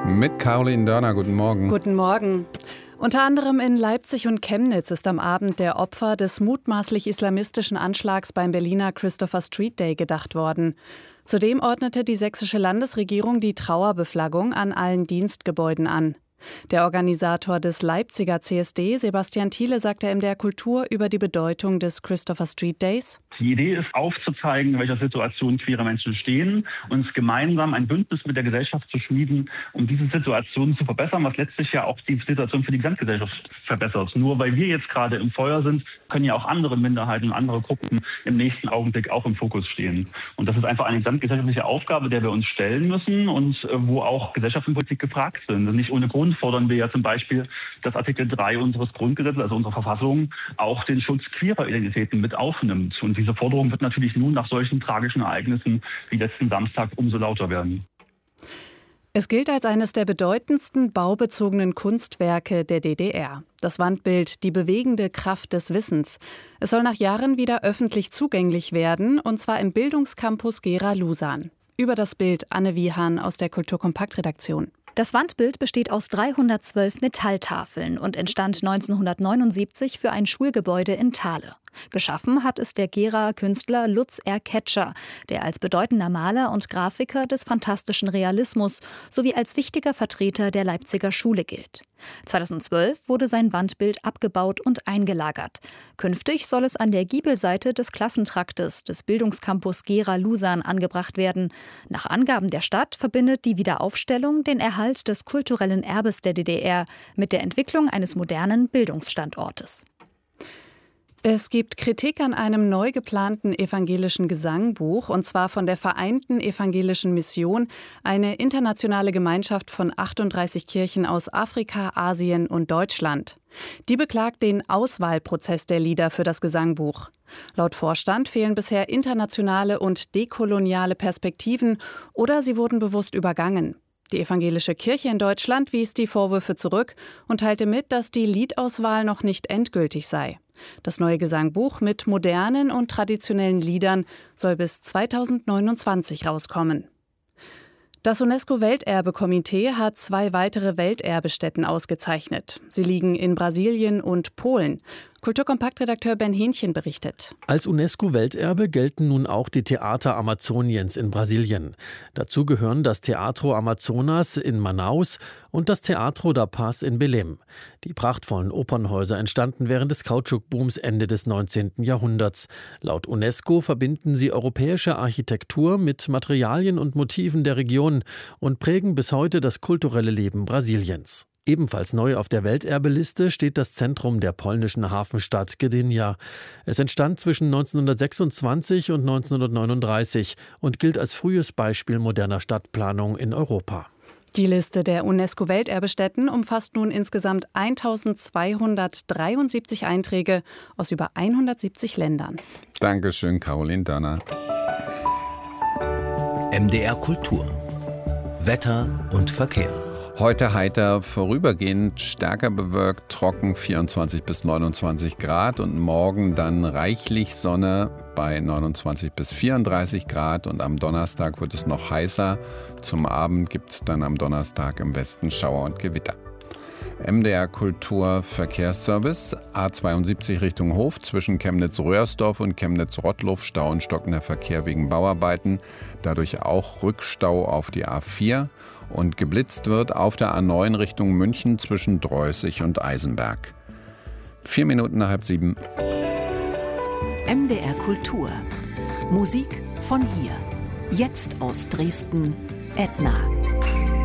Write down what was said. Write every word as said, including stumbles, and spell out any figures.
Mit Caroline Dörner, guten Morgen. Guten Morgen. Unter anderem in Leipzig und Chemnitz ist am Abend der Opfer des mutmaßlich islamistischen Anschlags beim Berliner Christopher Street Day gedacht worden. Zudem ordnete die sächsische Landesregierung die Trauerbeflaggung an allen Dienstgebäuden an. Der Organisator des Leipziger C S D, Sebastian Thiele, sagte M D R Kultur über die Bedeutung des Christopher Street Days. Die Idee ist aufzuzeigen, in welcher Situation queere Menschen stehen, uns gemeinsam ein Bündnis mit der Gesellschaft zu schmieden, um diese Situation zu verbessern, was letztlich ja auch die Situation für die Gesamtgesellschaft verbessert. Nur weil wir jetzt gerade im Feuer sind, können ja auch andere Minderheiten und andere Gruppen im nächsten Augenblick auch im Fokus stehen. Und das ist einfach eine gesamtgesellschaftliche Aufgabe, der wir uns stellen müssen und wo auch Gesellschaft und Politik gefragt sind. Und nicht ohne Grund fordern wir ja zum Beispiel, dass Artikel drei unseres Grundgesetzes, also unserer Verfassung, auch den Schutz queerer Identitäten mit aufnimmt. Und diese Forderung wird natürlich nun nach solchen tragischen Ereignissen wie letzten Samstag umso lauter werden. Es gilt als eines der bedeutendsten baubezogenen Kunstwerke der D D R. Das Wandbild »Die bewegende Kraft des Wissens«. Es soll nach Jahren wieder öffentlich zugänglich werden, und zwar im Bildungscampus Gera Lusan. Über das Bild Anne Wiehan aus der Kulturkompakt-Redaktion. Das Wandbild besteht aus dreihundertzwölf Metalltafeln und entstand neunzehnhundertneunundsiebzig für ein Schulgebäude in Thale. Geschaffen hat es der Geraer Künstler Lutz R. Ketscher, der als bedeutender Maler und Grafiker des phantastischen Realismus sowie als wichtiger Vertreter der Leipziger Schule gilt. zweitausendzwölf wurde sein Wandbild abgebaut und eingelagert. Künftig soll es an der Giebelseite des Klassentraktes des Bildungscampus Gera Lusan angebracht werden. Nach Angaben der Stadt verbindet die Wiederaufstellung den Erhalt des kulturellen Erbes der D D R mit der Entwicklung eines modernen Bildungsstandortes. Es gibt Kritik an einem neu geplanten evangelischen Gesangbuch, und zwar von der Vereinten Evangelischen Mission, eine internationale Gemeinschaft von achtunddreißig Kirchen aus Afrika, Asien und Deutschland. Die beklagt den Auswahlprozess der Lieder für das Gesangbuch. Laut Vorstand fehlen bisher internationale und dekoloniale Perspektiven oder sie wurden bewusst übergangen. Die evangelische Kirche in Deutschland wies die Vorwürfe zurück und teilte mit, dass die Liedauswahl noch nicht endgültig sei. Das neue Gesangbuch mit modernen und traditionellen Liedern soll bis zweitausendneunundzwanzig rauskommen. Das UNESCO-Welterbekomitee hat zwei weitere Welterbestätten ausgezeichnet. Sie liegen in Brasilien und Polen. Kulturkompakt-Redakteur Ben Hähnchen berichtet. Als UNESCO-Welterbe gelten nun auch die Theater Amazoniens in Brasilien. Dazu gehören das Teatro Amazonas in Manaus und das Teatro da Paz in Belém. Die prachtvollen Opernhäuser entstanden während des Kautschukbooms Ende des neunzehnten Jahrhunderts. Laut UNESCO verbinden sie europäische Architektur mit Materialien und Motiven der Region und prägen bis heute das kulturelle Leben Brasiliens. Ebenfalls neu auf der Welterbeliste steht das Zentrum der polnischen Hafenstadt Gdynia. Es entstand zwischen neunzehnhundertsechsundzwanzig und neunzehnhundertneununddreißig und gilt als frühes Beispiel moderner Stadtplanung in Europa. Die Liste der UNESCO-Welterbestätten umfasst nun insgesamt eintausendzweihundertdreiundsiebzig Einträge aus über hundertsiebzig Ländern. Dankeschön, Caroline Dörner. M D R Kultur. Wetter und Verkehr. Heute heiter, vorübergehend stärker bewölkt, trocken vierundzwanzig bis neunundzwanzig Grad und morgen dann reichlich Sonne bei neunundzwanzig bis vierunddreißig Grad und am Donnerstag wird es noch heißer. Zum Abend gibt es dann am Donnerstag im Westen Schauer und Gewitter. M D R Kultur Verkehrsservice, A zweiundsiebzig Richtung Hof zwischen Chemnitz-Röhersdorf und Chemnitz-Rottluff, Stau und stockender Verkehr wegen Bauarbeiten, dadurch auch Rückstau auf die A vier und geblitzt wird auf der A neun Richtung München zwischen Dreußig und Eisenberg. Vier Minuten nach halb sieben. M D R Kultur. Musik von hier. Jetzt aus Dresden, Edna.